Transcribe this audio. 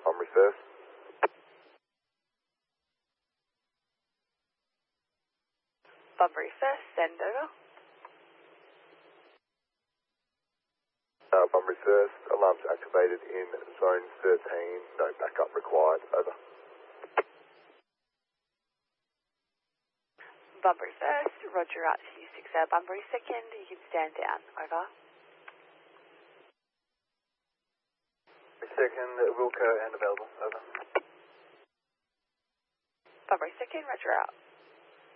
Bunbury first. Bunbury first, send over. Bunbury first, alarms activated in zone 13, no backup required, over. Bunbury first, roger out to you 6 Bunbury second, you can stand down, over. Second, Wilco and available, over. Bunbury second, roger out.